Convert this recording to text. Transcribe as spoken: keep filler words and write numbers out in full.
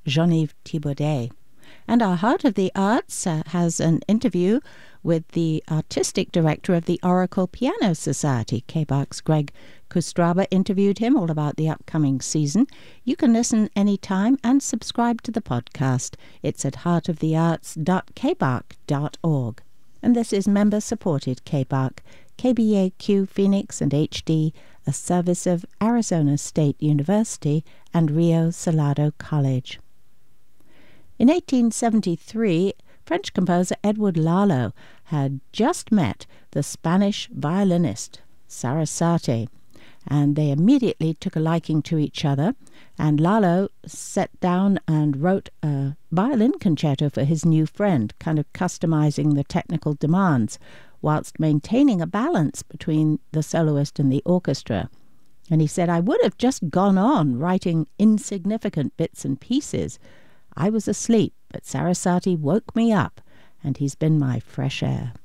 Jean-Yves Thibaudet. And our Heart of the Arts uh, has an interview with the artistic director of the Oracle Piano Society. K B A R's Greg Kustraba interviewed him all about the upcoming season. You can listen anytime and subscribe to the podcast. It's at heart of the arts dot k b a r c dot org. And this is member-supported K B A R C, K B A Q Phoenix and H D, a service of Arizona State University and Rio Salado College. In eighteen seventy-three, French composer Edward Lalo had just met the Spanish violinist Sarasate, and they immediately took a liking to each other, and Lalo sat down and wrote a violin concerto for his new friend, kind of customizing the technical demands, whilst maintaining a balance between the soloist and the orchestra. And he said, "I would have just gone on writing insignificant bits and pieces. I was asleep, but Sarasate woke me up, and he's been my fresh air."